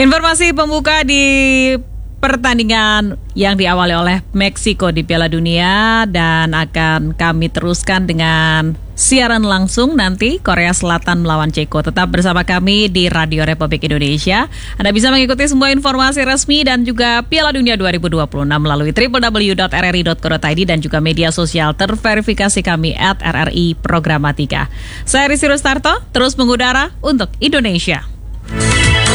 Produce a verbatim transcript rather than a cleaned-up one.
Informasi pembuka di pertandingan yang diawali oleh Meksiko di Piala Dunia, dan akan kami teruskan dengan siaran langsung nanti Korea Selatan melawan Ceko. Tetap bersama kami di Radio Republik Indonesia. Anda bisa mengikuti semua informasi resmi dan juga Piala Dunia dua ribu dua puluh enam melalui w w w dot r r i dot co dot i d dan juga media sosial terverifikasi kami at R R I Programatika. Saya Rizky Rustarto, terus mengudara untuk Indonesia.